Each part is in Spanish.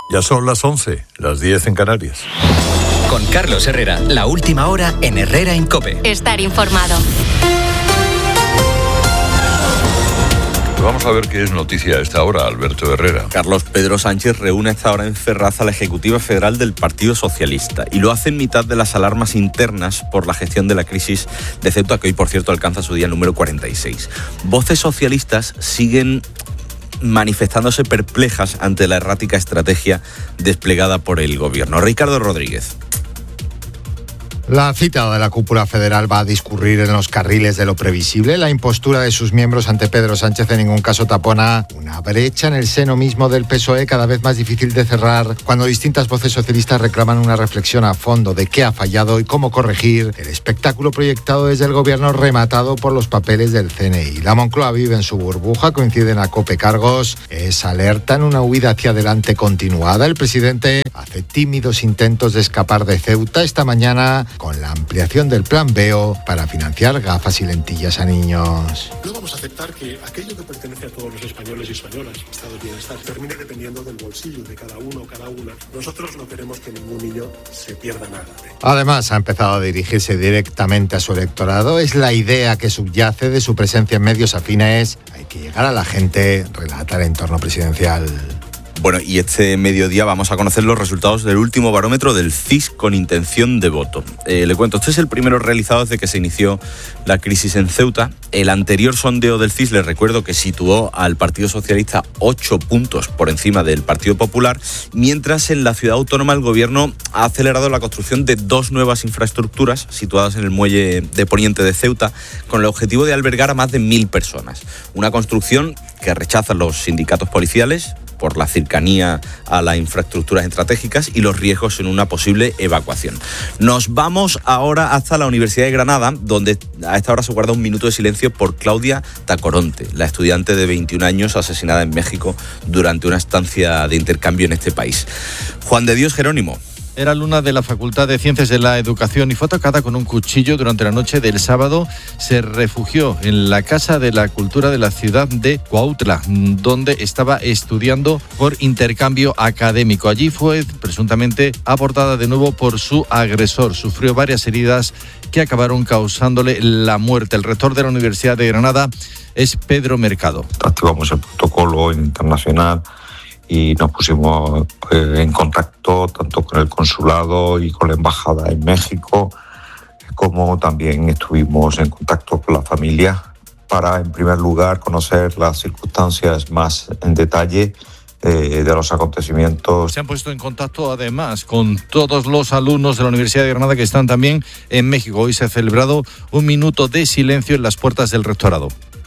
Ya son las 11, las 10 en Canarias. Con Carlos Herrera, la última hora en Herrera en COPE. Estar informado. Vamos a ver qué es noticia a esta hora, Alberto Herrera. Carlos, Pedro Sánchez reúne a esta hora en Ferraz a la Ejecutiva Federal del Partido Socialista y lo hace en mitad de las alarmas internas por la gestión de la crisis de Ceuta, que hoy, por cierto, alcanza su día número 46. Voces socialistas siguen manifestándose perplejas ante la errática estrategia desplegada por el gobierno. Ricardo Rodríguez. La cita de la cúpula federal va a discurrir en los carriles de lo previsible. La impostura de sus miembros ante Pedro Sánchez en ningún caso tapona una brecha en el seno mismo del PSOE, cada vez más difícil de cerrar, cuando distintas voces socialistas reclaman una reflexión a fondo de qué ha fallado y cómo corregir el espectáculo proyectado desde el gobierno, rematado por los papeles del CNI. La Moncloa vive en su burbuja, coinciden a COPE cargos, es alerta en una huida hacia adelante continuada. El presidente hace tímidos intentos de escapar de Ceuta esta mañana con la ampliación del plan BEO para financiar gafas y lentillas a niños. No vamos a aceptar que aquello que pertenece a todos los españoles y españolas, estado de bienestar, termine dependiendo del bolsillo de cada uno o cada una. Nosotros no queremos que ningún niño se pierda nada. Además, ha empezado a dirigirse directamente a su electorado. Es la idea que subyace de su presencia en medios afines. Hay que llegar a la gente, relata el entorno presidencial. Bueno, y este mediodía vamos a conocer los resultados del último barómetro del CIS con intención de voto. Le cuento, este es el primero realizado desde que se inició la crisis en Ceuta. El anterior sondeo del CIS, les recuerdo que situó al Partido Socialista 8 puntos por encima del Partido Popular, mientras en la ciudad autónoma el gobierno ha acelerado la construcción de 2 nuevas infraestructuras situadas en el muelle de Poniente de Ceuta, con el objetivo de albergar a más de 1.000 personas. Una construcción que rechazan los sindicatos policiales por la cercanía a las infraestructuras estratégicas y los riesgos en una posible evacuación. Nos vamos ahora hasta la Universidad de Granada, donde a esta hora se guarda un minuto de silencio por Claudia Tacoronte, la estudiante de 21 años asesinada en México durante una estancia de intercambio en este país. Juan de Dios Jerónimo. Era alumna de la Facultad de Ciencias de la Educación y fue atacada con un cuchillo durante la noche del sábado. Se refugió en la Casa de la Cultura de la ciudad de Cuautla, donde estaba estudiando por intercambio académico. Allí fue presuntamente abordada de nuevo por su agresor. Sufrió varias heridas que acabaron causándole la muerte. El rector de la Universidad de Granada es Pedro Mercado. Activamos el protocolo internacional y nos pusimos en contacto tanto con el consulado y con la embajada en México, como también estuvimos en contacto con la familia para, en primer lugar, conocer las circunstancias más en detalle de los acontecimientos. Se han puesto en contacto además con todos los alumnos de la Universidad de Granada que están también en México. Hoy se ha celebrado un minuto de silencio en las puertas del rectorado.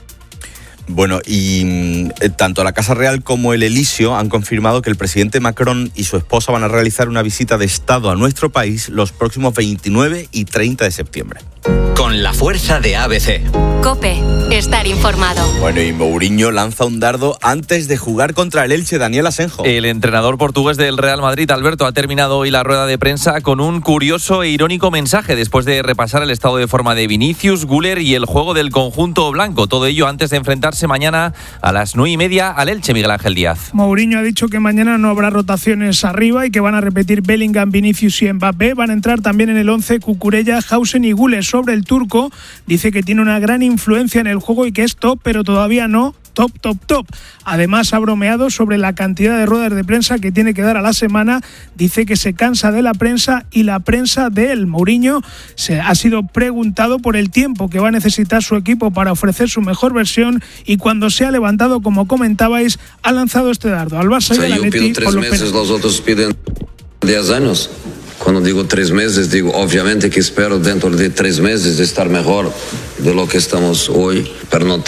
Bueno, y tanto la Casa Real como el Elíseo han confirmado que el presidente Macron y su esposa van a realizar una visita de Estado a nuestro país los próximos 29 y 30 de septiembre. Con la fuerza de ABC. COPE, estar informado. Bueno, y Mourinho lanza un dardo antes de jugar contra el Elche, Daniel Asenjo. El entrenador portugués del Real Madrid, Alberto, ha terminado hoy la rueda de prensa con un curioso e irónico mensaje después de repasar el estado de forma de Vinicius, Güler y el juego del conjunto blanco. Todo ello antes de enfrentarse mañana a las 9:30 al Elche, Miguel Ángel Díaz. Mourinho ha dicho que mañana no habrá rotaciones arriba y que van a repetir Bellingham, Vinicius y Mbappé. Van a entrar también en el 11 Cucurella, Hausen y Güler. Sobre el turco, dice que tiene una gran influencia en el juego y que es top, pero todavía no top. Además, ha bromeado sobre la cantidad de ruedas de prensa que tiene que dar a la semana. Dice que se cansa de la prensa y la prensa de él. Mourinho ha sido preguntado por el tiempo que va a necesitar su equipo para ofrecer su mejor versión y cuando se ha levantado, como comentabais, ha lanzado este dardo al Barça y al Atleti. Yo pido 3 meses, los otros piden 10 años. Cuando digo 3 meses, digo obviamente que espero dentro de 3 meses estar mejor de lo que estamos hoy, pero no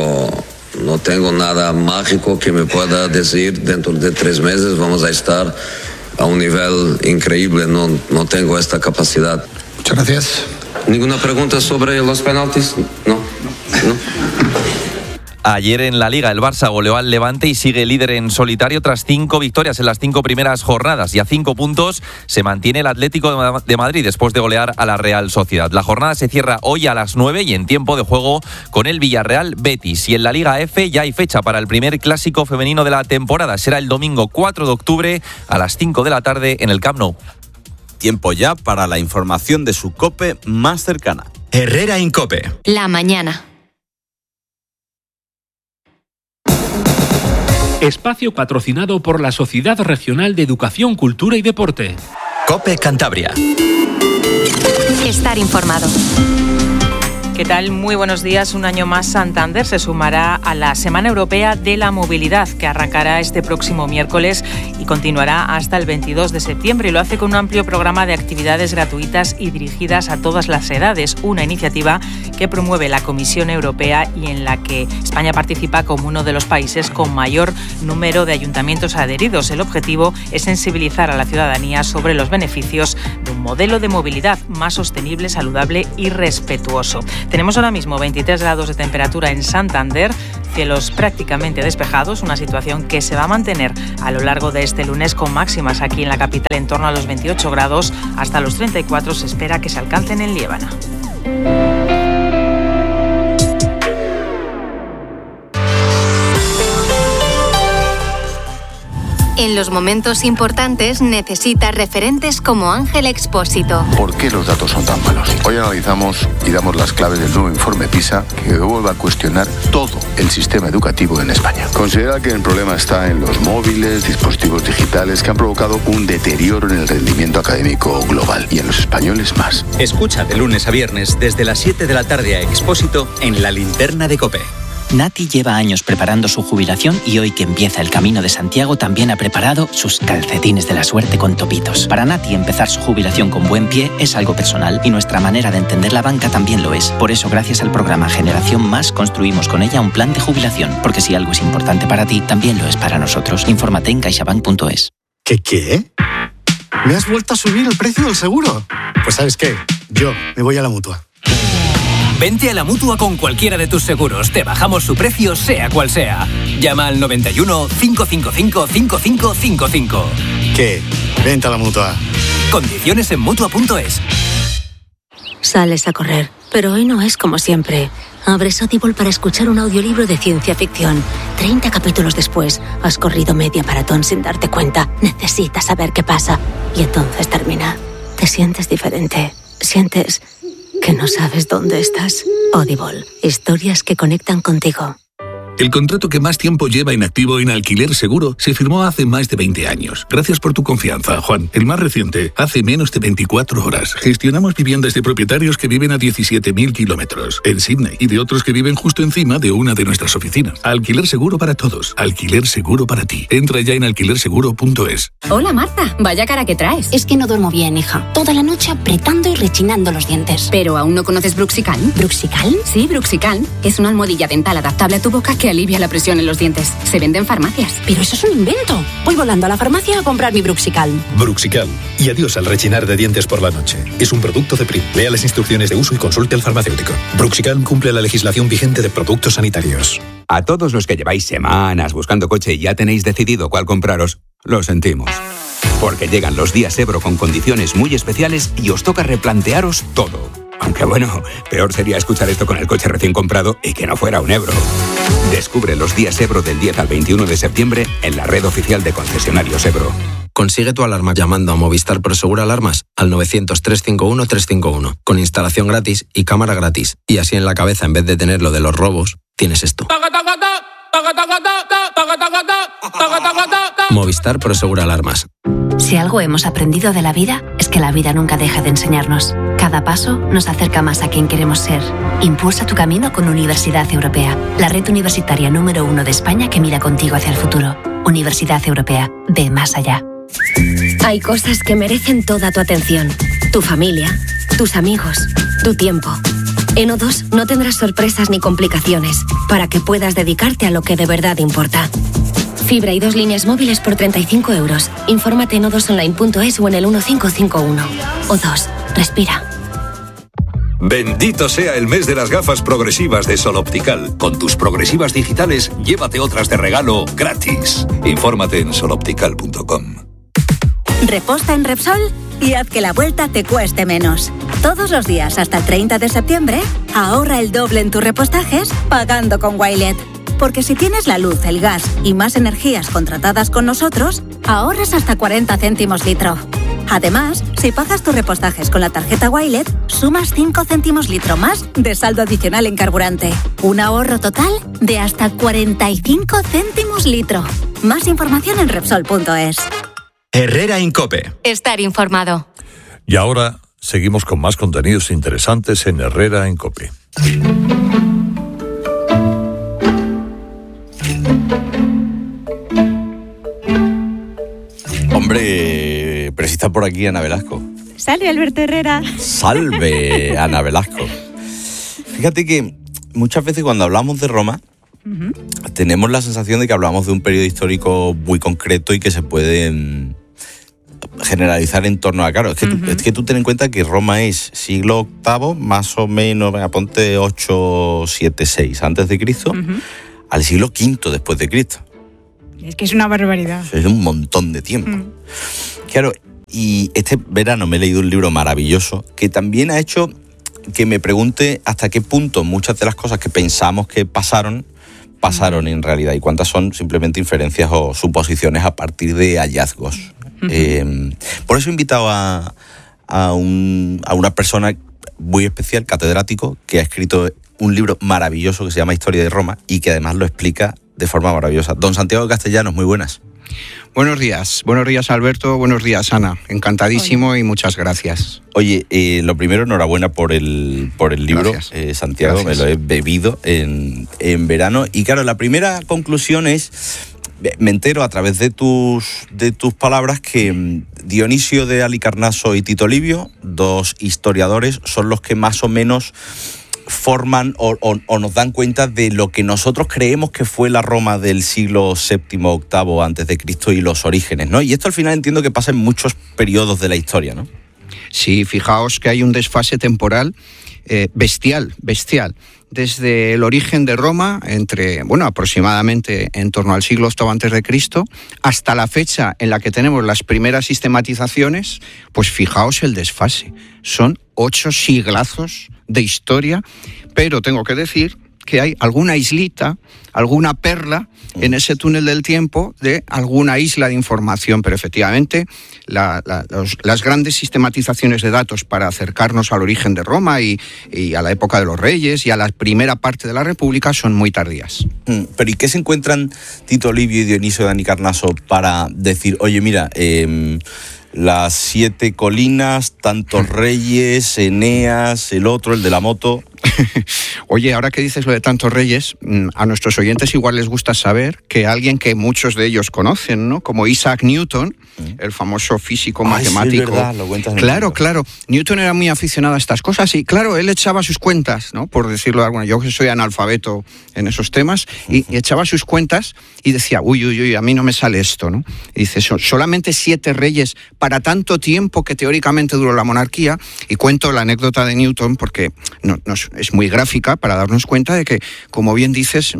tengo nada mágico que me pueda decir dentro de 3 meses vamos a estar a un nivel increíble, no tengo esta capacidad. Muchas gracias. ¿Ninguna pregunta sobre los penaltis? No. Ayer en la Liga el Barça goleó al Levante y sigue líder en solitario tras 5 victorias en las 5 primeras jornadas, y a 5 puntos se mantiene el Atlético de Madrid después de golear a la Real Sociedad. La jornada se cierra hoy a las 9 y en tiempo de juego con el Villarreal Betis. Y en la Liga F ya hay fecha para el primer clásico femenino de la temporada. Será el domingo 4 de octubre a las 5 de la tarde en el Camp Nou. Tiempo ya para la información de su COPE más cercana. Herrera Incope. La mañana. Espacio patrocinado por la Sociedad Regional de Educación, Cultura y Deporte. COPE Cantabria. Estar informado. ¿Qué tal? Muy buenos días. Un año más Santander se sumará a la Semana Europea de la Movilidad, que arrancará este próximo miércoles y continuará hasta el 22 de septiembre. Y lo hace con un amplio programa de actividades gratuitas y dirigidas a todas las edades. Una iniciativa que promueve la Comisión Europea y en la que España participa como uno de los países con mayor número de ayuntamientos adheridos. El objetivo es sensibilizar a la ciudadanía sobre los beneficios de un modelo de movilidad más sostenible, saludable y respetuoso. Tenemos ahora mismo 23 grados de temperatura en Santander, cielos prácticamente despejados, una situación que se va a mantener a lo largo de este lunes con máximas aquí en la capital en torno a los 28 grados, hasta los 34 se espera que se alcancen en Liébana. En los momentos importantes necesitas referentes como Ángel Expósito. ¿Por qué los datos son tan malos? Hoy analizamos y damos las claves del nuevo informe PISA que vuelve a cuestionar todo el sistema educativo en España. Considera que el problema está en los móviles, dispositivos digitales que han provocado un deterioro en el rendimiento académico global y en los españoles más. Escucha de lunes a viernes desde las 7 de la tarde a Expósito en La Linterna de COPE. Nati lleva años preparando su jubilación y hoy que empieza el Camino de Santiago también ha preparado sus calcetines de la suerte con topitos. Para Nati empezar su jubilación con buen pie es algo personal y nuestra manera de entender la banca también lo es. Por eso gracias al programa Generación Más construimos con ella un plan de jubilación, porque si algo es importante para ti, también lo es para nosotros. Infórmate en caixabank.es. ¿Qué? ¿Me has vuelto a subir el precio del seguro? Pues ¿sabes qué? Yo me voy a la Mutua. Vente a la Mutua con cualquiera de tus seguros. Te bajamos su precio, sea cual sea. Llama al 91 555 5555. ¿Qué? Vente a la Mutua. Condiciones en Mutua.es. Sales a correr, pero hoy no es como siempre. Abres Audible para escuchar un audiolibro de ciencia ficción. 30 capítulos después, has corrido media maratón sin darte cuenta. Necesitas saber qué pasa. Y entonces termina. Te sientes diferente. Sientes que no sabes dónde estás. Audible. Historias que conectan contigo. El contrato que más tiempo lleva inactivo en Alquiler Seguro se firmó hace más de 20 años. Gracias por tu confianza, Juan. El más reciente, hace menos de 24 horas. Gestionamos viviendas de propietarios que viven a 17.000 kilómetros en Sydney y de otros que viven justo encima de una de nuestras oficinas. Alquiler Seguro para todos. Alquiler Seguro para ti. Entra ya en alquilerseguro.es. Hola, Marta. Vaya cara que traes. Es que no duermo bien, hija. Toda la noche apretando y rechinando los dientes. ¿Pero aún no conoces Bruxicalm? ¿Bruxicalm? Sí, Bruxicalm. Es una almohadilla dental adaptable a tu boca que alivia la presión en los dientes. Se vende en farmacias. Pero eso es un invento. Voy volando a la farmacia a comprar mi Bruxicalm. Bruxicalm. Y adiós al rechinar de dientes por la noche. Es un producto de Prim. Lea las instrucciones de uso y consulte al farmacéutico. Bruxicalm cumple la legislación vigente de productos sanitarios. A todos los que lleváis semanas buscando coche y ya tenéis decidido cuál compraros, lo sentimos. Porque llegan los días Ebro con condiciones muy especiales y os toca replantearos todo. Aunque bueno, peor sería escuchar esto con el coche recién comprado y que no fuera un Ebro. Descubre los días Ebro del 10 al 21 de septiembre en la red oficial de concesionarios Ebro. Consigue tu alarma llamando a Movistar Prosegur Alarmas al 900-351-351, con instalación gratis y cámara gratis. Y así en la cabeza, en vez de tener lo de los robos, tienes esto. Movistar Prosegur Alarmas. Si algo hemos aprendido de la vida, es que la vida nunca deja de enseñarnos. Cada paso nos acerca más a quien queremos ser. Impulsa tu camino con Universidad Europea, la red universitaria número 1 de España que mira contigo hacia el futuro. Universidad Europea, ve más allá. Hay cosas que merecen toda tu atención. Tu familia, tus amigos, tu tiempo. En O2 no tendrás sorpresas ni complicaciones para que puedas dedicarte a lo que de verdad importa. Fibra y 2 líneas móviles por 35 euros. Infórmate en o2online.es o en el 1551. O2. Respira. Bendito sea el mes de las gafas progresivas de Sol Optical. Con tus progresivas digitales, llévate otras de regalo gratis. Infórmate en soloptical.com. Reposta en Repsol y haz que la vuelta te cueste menos. Todos los días hasta el 30 de septiembre, ahorra el doble en tus repostajes pagando con Wilet. Porque si tienes la luz, el gas y más energías contratadas con nosotros, ahorras hasta 40 céntimos litro. Además, si pagas tus repostajes con la tarjeta Wilet, sumas 5 céntimos litro más de saldo adicional en carburante. Un ahorro total de hasta 45 céntimos litro. Más información en Repsol.es. Herrera en COPE. Estar informado. Y ahora seguimos con más contenidos interesantes en Herrera en COPE. Hombre, pero si está por aquí Ana Velasco. Salve, Alberto Herrera. Salve, Ana Velasco. Fíjate que muchas veces cuando hablamos de Roma, tenemos la sensación de que hablamos de un periodo histórico muy concreto y que se puede generalizar en torno a... Claro, es que tú ten en cuenta que Roma es siglo VIII, más o menos, venga, ponte 876 antes de Cristo, al siglo V después de Cristo. Es que es una barbaridad. Es un montón de tiempo. Claro, y este verano me he leído un libro maravilloso que también ha hecho que me pregunte hasta qué punto muchas de las cosas que pensamos que pasaron en realidad y cuántas son simplemente inferencias o suposiciones a partir de hallazgos. Por eso he invitado a una persona muy especial, catedrático, que ha escrito un libro maravilloso que se llama Historia de Roma y que además lo explica de forma maravillosa. Don Santiago Castellanos, muy buenas. Buenos días Alberto, buenos días Ana, encantadísimo y muchas gracias. Oye, lo primero, enhorabuena por el libro, Santiago, gracias. Me lo he bebido en verano y claro, la primera conclusión es, me entero a través de tus palabras que Dionisio de Halicarnaso y Tito Livio, dos historiadores, son los que más o menos forman o nos dan cuenta de lo que nosotros creemos que fue la Roma del siglo VII, VIII antes de Cristo y los orígenes, ¿no? Y esto al final entiendo que pasa en muchos periodos de la historia, ¿no? Sí, fijaos que hay un desfase temporal bestial. Desde el origen de Roma, aproximadamente en torno al siglo VIII antes de Cristo, hasta la fecha en la que tenemos las primeras sistematizaciones, pues fijaos el desfase. Son 8 siglazos de historia, pero tengo que decir que hay alguna islita, alguna perla en ese túnel del tiempo de alguna isla de información, pero efectivamente las grandes sistematizaciones de datos para acercarnos al origen de Roma y a la época de los reyes y a la primera parte de la República son muy tardías. Pero ¿y qué se encuentran Tito Livio y Dionisio de Halicarnaso para decir, oye, mira, las 7 colinas, tantos reyes, Eneas, el otro, el de la moto? Oye, ahora que dices lo de tantos reyes, a nuestros oyentes igual les gusta saber que alguien que muchos de ellos conocen, ¿no? Como Isaac Newton, el famoso físico matemático. Sí, es verdad, lo cuentas en el Claro. Newton era muy aficionado a estas cosas y claro, él echaba sus cuentas, ¿no? Por decirlo de alguna, yo que soy analfabeto en esos temas, y echaba sus cuentas y decía, uy, a mí no me sale esto, ¿no? Y dice, solamente 7 reyes para tanto tiempo que teóricamente duró la monarquía, y cuento la anécdota de Newton porque es muy gráfica para darnos cuenta de que, como bien dices,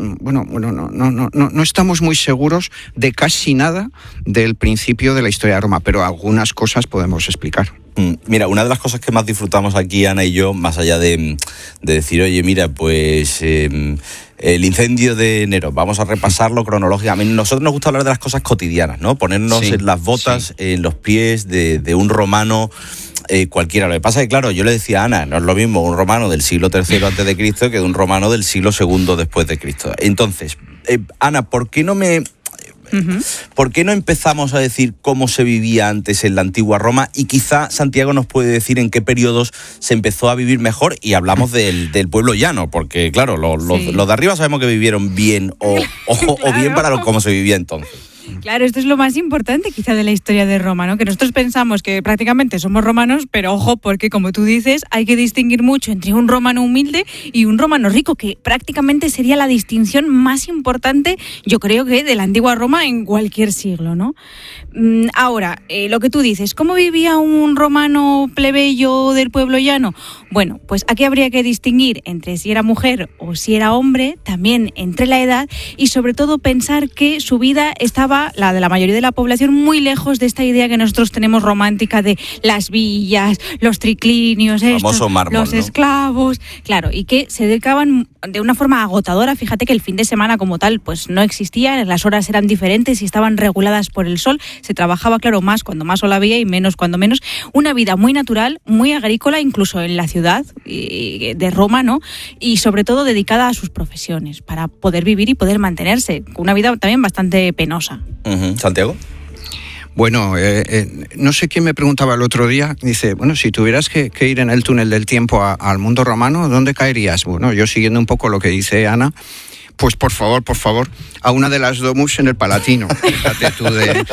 no estamos muy seguros de casi nada del principio de la historia de Roma, pero algunas cosas podemos explicar. Mira, una de las cosas que más disfrutamos aquí, Ana y yo, más allá de decir, oye, mira, pues el incendio de enero, vamos a repasarlo cronológicamente. Nosotros nos gusta hablar de las cosas cotidianas, ¿no? Ponernos en las botas, en los pies de un romano cualquiera. Lo que pasa es que, claro, yo le decía a Ana, no es lo mismo un romano del siglo III antes de Cristo que de un romano del siglo II después de Cristo. Entonces, Ana, ¿por qué no empezamos a decir cómo se vivía antes en la antigua Roma? Y quizá Santiago nos puede decir en qué periodos se empezó a vivir mejor y hablamos del pueblo llano, porque claro, los de arriba sabemos que vivieron bien o bien para cómo se vivía entonces. Claro, esto es lo más importante quizá de la historia de Roma, ¿no? Que nosotros pensamos que prácticamente somos romanos, pero ojo, porque como tú dices, hay que distinguir mucho entre un romano humilde y un romano rico, que prácticamente sería la distinción más importante, yo creo que de la antigua Roma en cualquier siglo, ¿no? Ahora, lo que tú dices, ¿cómo vivía un romano plebeyo del pueblo llano? Bueno, pues aquí habría que distinguir entre si era mujer o si era hombre, también entre la edad y sobre todo pensar que su vida estaba, la de la mayoría de la población, muy lejos de esta idea que nosotros tenemos romántica de las villas, los triclinios, mármol, los esclavos, claro, y que se dedicaban de una forma agotadora. Fíjate que el fin de semana como tal pues no existía, las horas eran diferentes y estaban reguladas por el sol, se trabajaba, claro, más cuando más sol había y menos cuando menos, una vida muy natural, muy agrícola, incluso en la ciudad de Roma, ¿no? Y sobre todo dedicada a sus profesiones, para poder vivir y poder mantenerse, una vida también bastante penosa. ¿Santiago? Bueno, no sé quién me preguntaba el otro día, dice, bueno, si tuvieras que ir en el túnel del tiempo al mundo romano, ¿dónde caerías? Bueno, yo siguiendo un poco lo que dice Ana, pues por favor, a una de las domus en el Palatino. Déjate tú de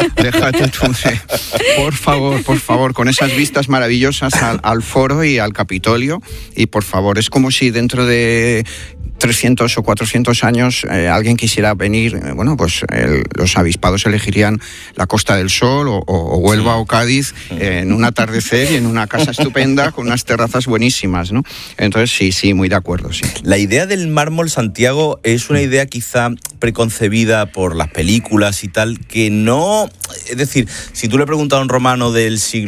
por favor, con esas vistas maravillosas al Foro y al Capitolio, y por favor, es como si dentro de 300 o 400 años alguien quisiera venir, bueno, pues los avispados elegirían la Costa del Sol o Huelva o Cádiz en un atardecer y en una casa estupenda con unas terrazas buenísimas, ¿no? Entonces sí, muy de acuerdo, sí. La idea del mármol, Santiago, es una idea quizá preconcebida por las películas y tal, que no... Es decir, si tú le preguntas a un romano del siglo